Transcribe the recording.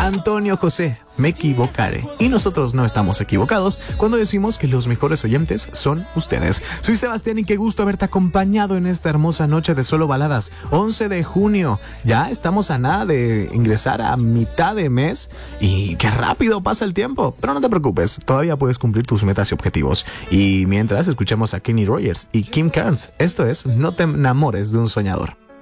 Antonio José, me equivocaré. Y nosotros no estamos equivocados cuando decimos que los mejores oyentes son ustedes. Soy Sebastián y qué gusto haberte acompañado en esta hermosa noche de Solo Baladas. 11 de junio. Ya estamos a nada de ingresar a mitad de mes y qué rápido pasa el tiempo. Pero no te preocupes, todavía puedes cumplir tus metas y objetivos. Y mientras escuchemos a Kenny Rogers y Kim Carnes, esto es No te enamores de un soñador.